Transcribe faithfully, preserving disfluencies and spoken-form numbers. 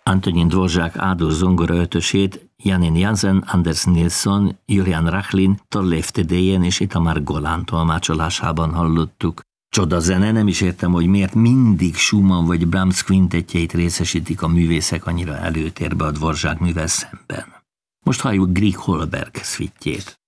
Antonín Dvořák Ádur zongora ötösét Janine Jansen, Anders Nilsson, Julian Rachlin, Torleif Tedéjen és Itamar Golán tolmácsolásában hallottuk. Csoda zene, nem is értem, hogy miért mindig Schumann vagy Brahms kvintettjeit részesítik a művészek annyira előtérbe a Dvořák művel szemben. Most halljuk Grieg Holberg szvittjét.